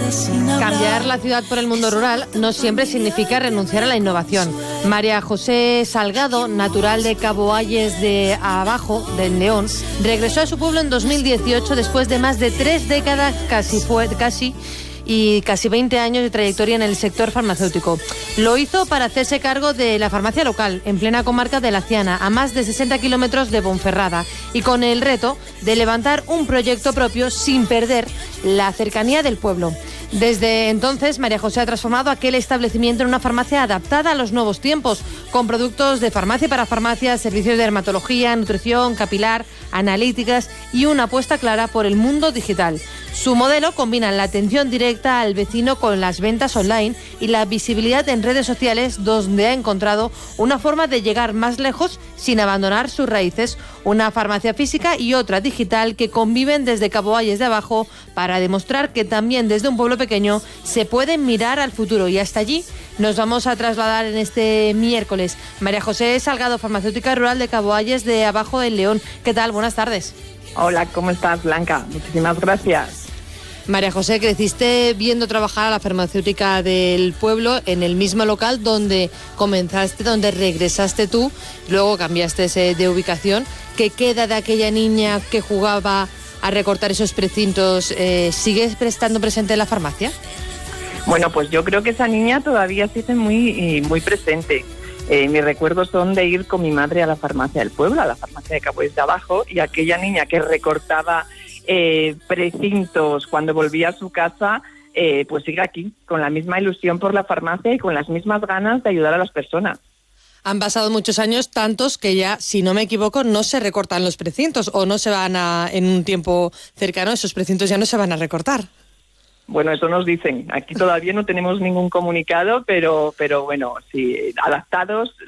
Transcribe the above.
Cambiar la ciudad por el mundo rural no siempre significa renunciar a la innovación. María José Salgado, natural de Cabo Ayes de Abajo, del León, regresó a su pueblo en 2018 después de más de 3 décadas, casi 20 años de trayectoria en el sector farmacéutico. Lo hizo para hacerse cargo de la farmacia local, en plena comarca de La Ciana, a más de 60 kilómetros de Ponferrada, y con el reto de levantar un proyecto propio sin perder la cercanía del pueblo. Desde entonces, María José ha transformado aquel establecimiento en una farmacia adaptada a los nuevos tiempos, con productos de farmacia para farmacias, servicios de dermatología, nutrición, capilar, analíticas y una apuesta clara por el mundo digital. Su modelo combina la atención directa al vecino con las ventas online y la visibilidad en redes sociales, donde ha encontrado una forma de llegar más lejos sin abandonar sus raíces. Una farmacia física y otra digital que conviven desde Cabo Ayes de Abajo para demostrar que también desde un pueblo pequeño se puede mirar al futuro, y hasta allí nos vamos a trasladar en este miércoles. María José Salgado, farmacéutica rural de Cabo Ayes de Abajo en León. ¿Qué tal? Buenas tardes. Hola, ¿cómo estás, Blanca? Muchísimas gracias. María José, creciste viendo trabajar a la farmacéutica del pueblo en el mismo local donde comenzaste, donde regresaste tú, luego cambiaste de ubicación. ¿Qué queda de aquella niña que jugaba a recortar esos precintos? ¿Sigues estando presente en la farmacia? Bueno, pues yo creo que esa niña todavía sigue muy presente. Mis recuerdos son de ir con mi madre a la farmacia del pueblo, a la farmacia de Cabo Ayes de Abajo, y aquella niña que recortaba precintos cuando volvía a su casa, pues sigue aquí, con la misma ilusión por la farmacia y con las mismas ganas de ayudar a las personas. Han pasado muchos años, tantos que ya, si no me equivoco, no se recortan los precintos, o no se van en un tiempo cercano, esos precintos ya no se van a recortar. Bueno, eso nos dicen. Aquí todavía no tenemos ningún comunicado, pero bueno, sí, adaptados